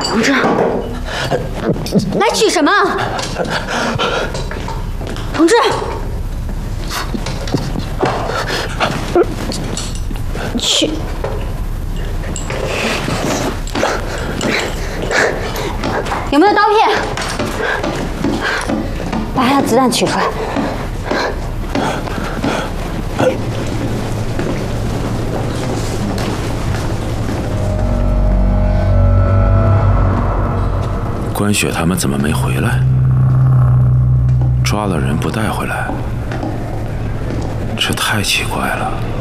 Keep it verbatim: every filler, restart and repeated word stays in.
同志，来取什么？同志，取。有没有刀片？把他的子弹取出来。 关雪他们怎么没回来？抓了人不带回来，这太奇怪了。